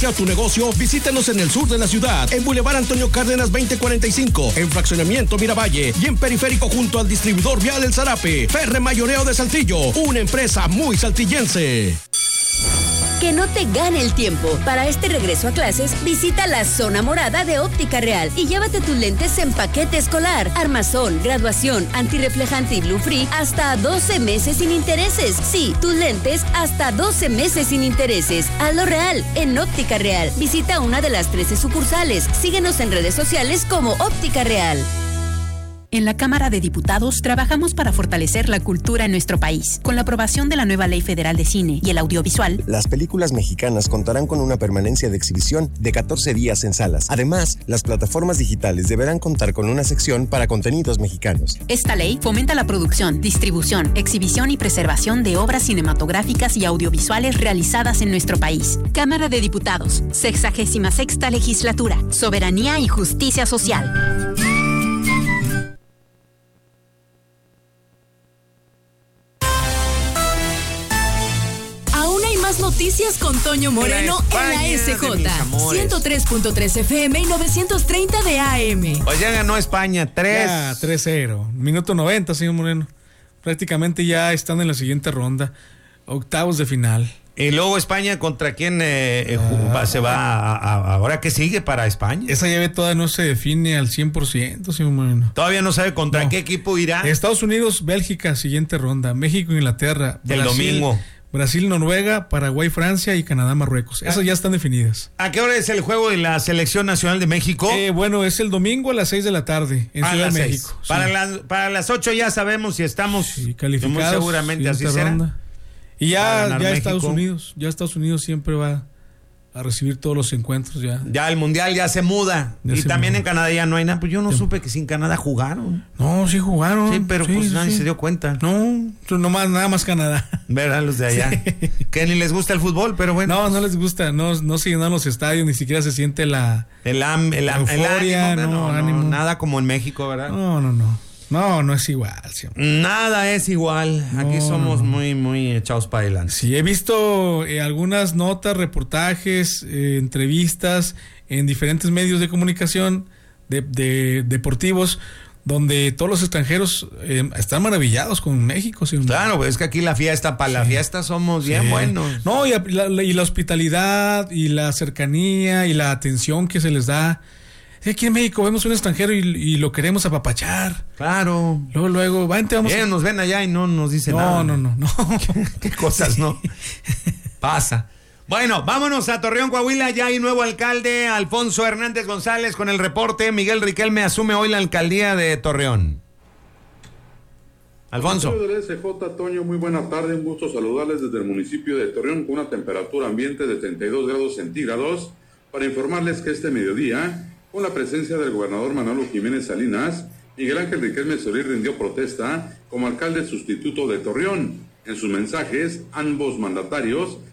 hacia tu negocio, visítanos en el sur de la ciudad, en Boulevard Antonio Cárdenas 2045, en Fraccionamiento Miravalle y en Periférico junto al distribuidor vial El Zarape. Ferre Mayoreo de Saltillo, una empresa muy saltillense. Que no te gane el tiempo. Para este regreso a clases, visita la zona morada de Óptica Real y llévate tus lentes en paquete escolar, armazón, graduación, antirreflejante y Blue Free hasta 12 meses sin intereses. Sí, tus lentes hasta 12 meses sin intereses. Hazlo real en Óptica Real. Visita una de las 13 sucursales. Síguenos en redes sociales como Óptica Real. En la Cámara de Diputados trabajamos para fortalecer la cultura en nuestro país. Con la aprobación de la nueva Ley Federal de Cine y el Audiovisual, las películas mexicanas contarán con una permanencia de exhibición de 14 días en salas. Además, las plataformas digitales deberán contar con una sección para contenidos mexicanos. Esta ley fomenta la producción, distribución, exhibición y preservación de obras cinematográficas y audiovisuales realizadas en nuestro país. Cámara de Diputados, 66ª Legislatura, Soberanía y Justicia Social. Noticias con Toño Moreno en la SJ 103.3 FM y 930 de AM. Pues ya ganó España 3-0, minuto 90, señor Moreno. Prácticamente ya están en la siguiente ronda, octavos de final. Y luego España, ¿contra quién se va ahora que sigue para España? Esa llave todavía no se define al 100%, señor Moreno. Todavía no sabe contra qué equipo irá. Estados Unidos, Bélgica, siguiente ronda. México, Inglaterra. El domingo. Brasil, Noruega, Paraguay, Francia y Canadá, Marruecos. Esas ya están definidas. ¿A qué hora es el juego de la Selección Nacional de México? Bueno, es el domingo a las 6 de la tarde en Ciudad de México. Sí. Para las 8 ya sabemos si estamos calificados. Muy seguramente así será. Ronda. Y ya Estados Unidos siempre va a recibir todos los encuentros ya. Ya el Mundial ya se muda. Y también en Canadá ya no hay nada. Pues yo no supe que sin Canadá jugaron. No, sí jugaron. Sí, pero nadie se dio cuenta. No, nada más Canadá. Verán los de allá. Sí. Que ni les gusta el fútbol, pero bueno. No les gusta. No se llenan los estadios, ni siquiera se siente la euforia, ánimo. Nada como en México, ¿verdad? No es igual. Sí. Nada es igual. Aquí somos muy echados para adelante. Sí, he visto algunas notas, reportajes, entrevistas en diferentes medios de comunicación de deportivos donde todos los extranjeros están maravillados con México. ¿Sí? Claro, pues es que aquí la fiesta, para la fiesta somos bien buenos. No, y la hospitalidad y la cercanía y la atención que se les da. Aquí en México vemos un extranjero y lo queremos apapachar. Claro. Luego, vamos. Nos ven allá y no nos dicen nada. No. ¿Qué cosas, no? Pasa. Bueno, vámonos a Torreón, Coahuila. Ya hay nuevo alcalde, Alfonso Hernández González, con el reporte. Miguel Riquelme asume hoy la alcaldía de Torreón. Alfonso. Del SJ, Toño, muy buena tarde. Un gusto saludarles desde el municipio de Torreón con una temperatura ambiente de 32 grados centígrados. Para informarles que este mediodía, con la presencia del gobernador Manolo Jiménez Salinas, Miguel Ángel Riquelme Solís rindió protesta como alcalde sustituto de Torreón. En sus mensajes, ambos mandatarios